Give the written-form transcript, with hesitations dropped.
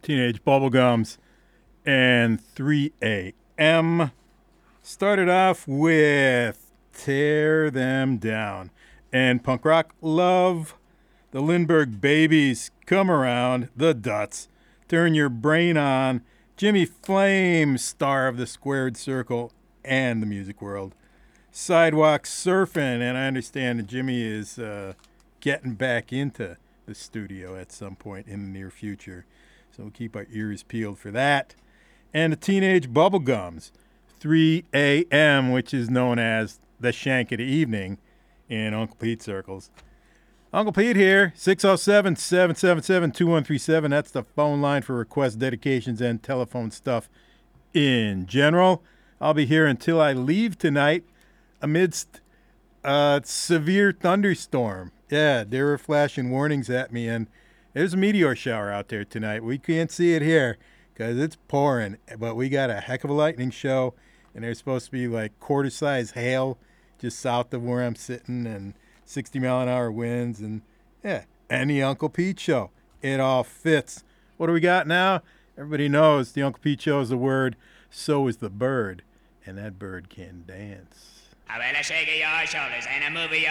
Teenage Bubblegums, and 3 a.m. Started off with Tear Them Down. And punk rock love, the Lindbergh Babies, Come Around, the Duts, Turn Your Brain On, Jimmy Flame, star of the Squared Circle and the music world, Sidewalk Surfing, and I understand that Jimmy is getting back into the studio at some point in the near future. So we'll keep our ears peeled for that. And the Teenage Bubblegums, 3 a.m., which is known as the Shank of the Evening in Uncle Pete circles. Uncle Pete here, 607-777-2137. That's the phone line for requests, dedications, and telephone stuff in general. I'll be here until I leave tonight amidst a severe thunderstorm. Yeah, they were flashing warnings at me, and there's a meteor shower out there tonight. We can't see it here because it's pouring, but we got a heck of a lightning show, and there's supposed to be like quarter-size hail just south of where I'm sitting, and 60-mile-an-hour winds, and yeah, and the Uncle Pete Show. It all fits. What do we got now? Everybody knows the Uncle Pete Show is the word, so is the bird, and that bird can dance. I better shake your shoulders and move your